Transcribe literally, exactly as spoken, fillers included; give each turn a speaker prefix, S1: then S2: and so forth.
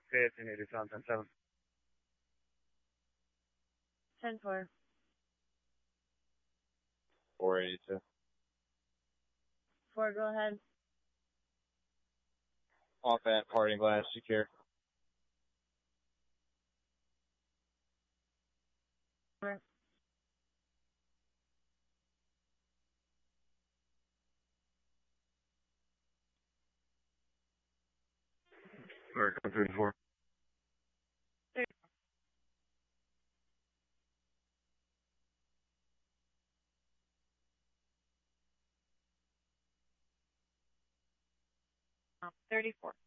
S1: fifteen eighty-seven, ten seven.
S2: ten four.
S3: four eighty-two.
S2: four, go ahead.
S3: Off at parting glass, secure.
S2: four.
S1: Alright, come thirty-four.
S2: thirty-four.